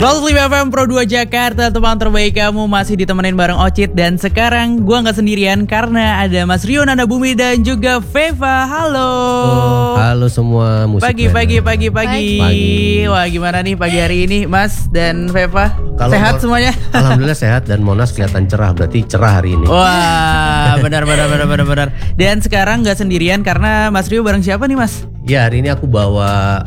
105 FM Pro 2 Jakarta, teman terbaik kamu masih ditemenin bareng Ocit. Dan sekarang gue gak sendirian karena ada Mas Rio Nandabumi dan juga Feva. Halo. Halo semua musik Pagi. Wah, gimana nih pagi hari ini Mas dan Feva? Sehat semuanya? Alhamdulillah sehat, dan Monas kelihatan cerah, berarti cerah hari ini. Wah, benar. Dan sekarang gak sendirian karena Mas Rio bareng siapa nih Mas? Ya, hari ini aku bawa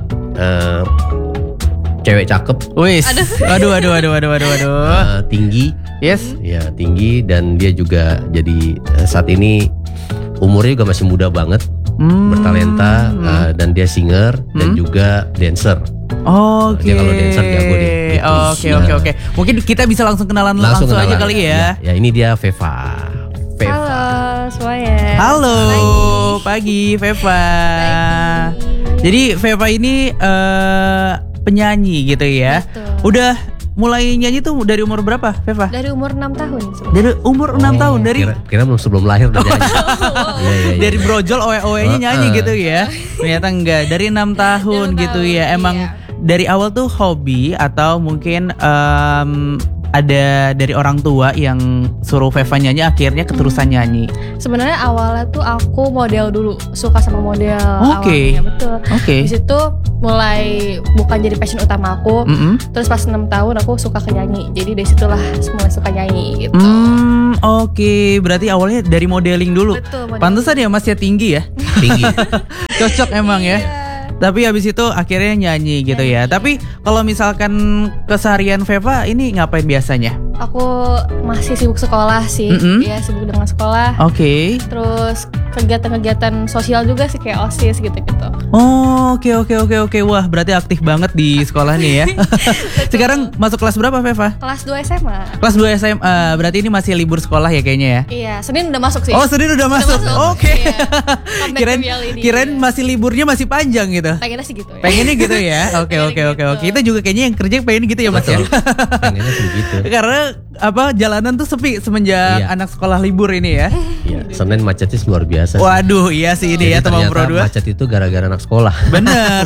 cewek cakep. Wis. Aduh. Tinggi. Yes. Ya, tinggi, dan dia juga jadi saat ini umurnya juga masih muda banget. Bertalenta, dan dia singer dan juga dancer. Oke. Dia kalau dancer jago deh. Gitu. Oke. Mungkin kita bisa langsung kenalan langsung aja kali ya. Ya, ini dia Feva. Halo semuanya. Halo, pagi Feva. Pagi. Jadi Feva ini penyanyi gitu ya. Betul. Udah mulai nyanyi tuh dari umur berapa, Feva? Dari umur 6 tahun sebenarnya. Dari umur 6 tahun. Dari kira sebelum lahir udah nyanyi. Iya. Dari brojol oe-oenya nyanyi gitu ya. Ternyata enggak, dari 6 tahun gitu ya. Emang dari awal tuh hobi atau mungkin ada dari orang tua yang suruh Feva nyanyi, akhirnya keterusan nyanyi. Sebenarnya awalnya tuh aku model dulu, suka sama model. Oke. Awalnya, betul. Oke. Di situ mulai bukan jadi passion utama aku. Terus pas 6 tahun aku suka ke nyanyi. Jadi dari situlah semua suka nyanyi gitu. Oke. Berarti awalnya dari modeling dulu. Betul, modeling. Pantesan ya Mas ya tinggi ya. Tinggi. Cocok emang ya. Tapi habis itu akhirnya nyanyi gitu ya. Tapi kalau misalkan keseharian Feva ini ngapain biasanya? Aku masih sibuk sekolah sih. Ya, sibuk dengan sekolah. Oke. Terus kegiatan-kegiatan sosial juga sih, kayak OSIS gitu-gitu. Oke. Wah, berarti aktif banget di sekolah nih ya. Sekarang masuk kelas berapa Feva? Kelas 2 SMA. Kelas 2 SMA. Berarti ini masih libur sekolah ya kayaknya ya? Iya, Senin udah masuk sih. Oh, Senin udah masuk. Oke. Iya. Comeback to reality. Kirain masih liburnya masih panjang gitu. Pengennya sih gitu ya. Pengennya gitu ya. Oke. Kita juga kayaknya yang kerja pengen gitu ya Mas ya. Pengennya sih gitu. Karena jalanan tuh sepi semenjak anak sekolah libur ini ya. Iya, Senin macetnya luar biasa. Waduh, iya sih ini ya teman Pro 2. Macet itu gara-gara anak sekolah. Benar.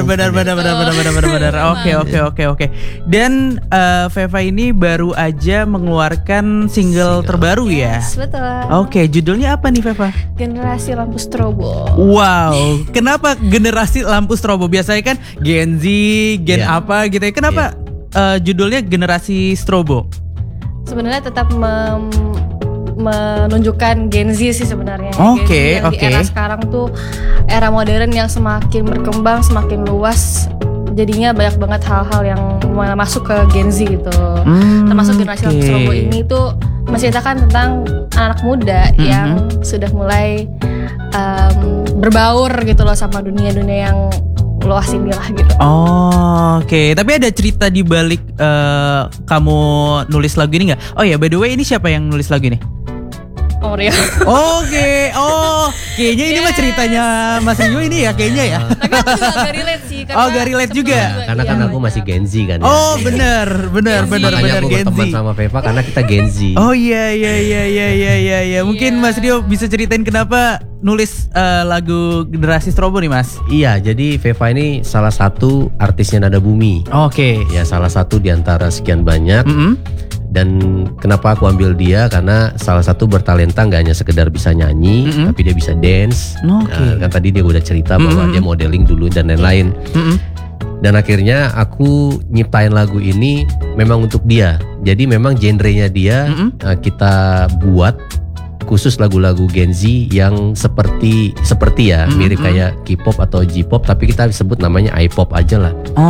Oke. Dan Feva ini baru aja mengeluarkan single terbaru ya. Yes, betul. Oke, judulnya apa nih Feva? Generasi Lampu Strobo. Wow, kenapa generasi lampu strobo? Biasanya kan Gen Z, Gen apa gitu ya. Kenapa judulnya Generasi Strobo? Sebenarnya tetap menunjukkan Gen Z sih sebenarnya. Oke. Di era sekarang tuh era modern yang semakin berkembang, semakin luas. Jadinya banyak banget hal-hal yang masuk ke Gen Z gitu. Termasuk generasi Lampu Strobo ini tuh menceritakan tentang anak muda yang sudah mulai berbaur gitu loh sama dunia-dunia yang luas inilah gitu. Oke. Tapi ada cerita di balik kamu nulis lagu ini nggak? Oh ya, by the way ini siapa yang nulis lagu ini? Om Rio. Oke. Kayaknya ini mah ceritanya Mas Rio ini ya kayaknya ya. Tapi aku juga gak relate sih. Gak relate juga. Karena kan aku masih Gen Z kan. Oh benar Makanya aku Gen Z. berteman sama Feva karena kita Gen Z. Oh iya. Mungkin Mas Rio bisa ceritain kenapa nulis lagu Generasi Strobo nih Mas? Iya, jadi Feva ini salah satu artisnya Nandabumi. Oke. Ya, salah satu di antara sekian banyak. Dan kenapa aku ambil dia? Karena salah satu bertalenta, nggak hanya sekedar bisa nyanyi, tapi dia bisa dance. Kan tadi dia udah cerita bahwa dia modeling dulu dan lain-lain. Dan akhirnya aku nyiptain lagu ini memang untuk dia. Jadi memang genrenya dia kita buat khusus lagu-lagu Gen Z yang seperti ya mirip kayak K-pop atau J-pop, tapi kita sebut namanya I-pop aja lah.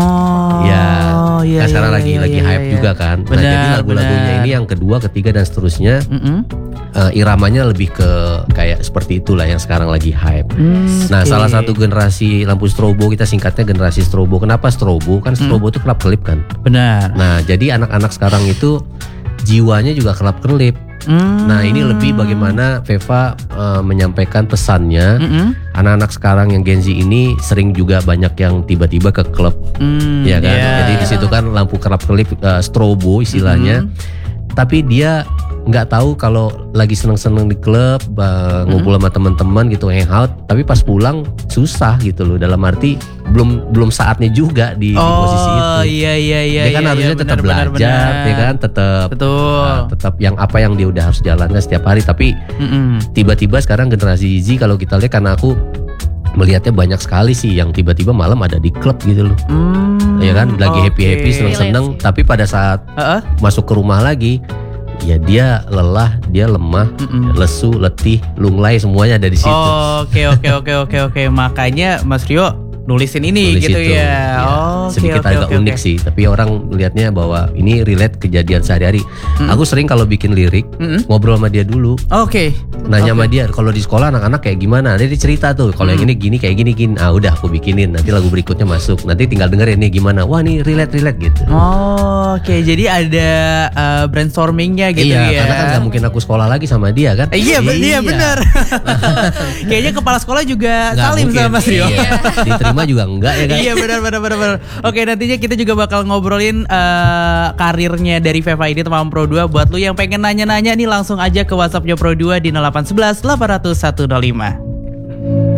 Sekarang lagi hype juga kan. Nah, jadi lagu-lagunya ini yang kedua, ketiga dan seterusnya iramanya lebih ke kayak seperti itulah yang sekarang lagi hype. Nah, salah satu generasi lampu strobo, kita singkatnya generasi strobo. Kenapa strobo? Kan strobo itu kelap-kelip kan. Benar. Nah, jadi anak-anak sekarang itu jiwanya juga kelap-kelip. Nah, ini lebih bagaimana Feva menyampaikan pesannya. Anak-anak sekarang yang Gen Z ini sering juga banyak yang tiba-tiba ke klub, ya kan? Jadi di situ kan lampu kerap-kelip strobo istilahnya. Tapi dia nggak tahu kalau lagi seneng-seneng di klub, ngumpul sama teman-teman gitu, hangout, tapi pas pulang susah gitu loh. Dalam arti belum saatnya juga di posisi itu. Oh iya. Dia kan harusnya tetap belajar, ya kan, tetap yang apa yang dia udah harus jalankan setiap hari. Tapi tiba-tiba sekarang generasi Z kalau kita lihat, karena aku melihatnya banyak sekali sih yang tiba-tiba malam ada di klub gitu loh. Ya kan, lagi happy-happy, seneng-seneng, tapi pada saat masuk ke rumah lagi, ya dia lelah, dia lemah, lesu, letih, lunglai, semuanya ada di situ. Oke. Makanya Mas Rio nulisin ini gitu itu, ya. Sedikit agak unik sih, tapi orang melihatnya bahwa ini relate kejadian sehari-hari. Aku sering kalau bikin lirik ngobrol sama dia dulu. Nanya sama dia, kalau di sekolah anak-anak kayak gimana? Dia cerita tuh, kalau yang ini gini kayak gini. Udah aku bikinin, nanti lagu berikutnya masuk. Nanti tinggal dengerin nih gimana. Wah, nih relate gitu. Jadi ada brainstormingnya gitu ya. Iya, karena kan gak mungkin aku sekolah lagi sama dia kan. Iya benar. Kayaknya kepala sekolah juga salim sama Mas Rio. Diterima juga enggak ya kan. Iya benar. Oke, nantinya kita juga bakal ngobrolin karirnya dari Veva ini teman Pro 2. Buat lu yang pengen nanya-nanya nih, langsung aja ke WhatsAppnya Pro 2 di 0811 800 105.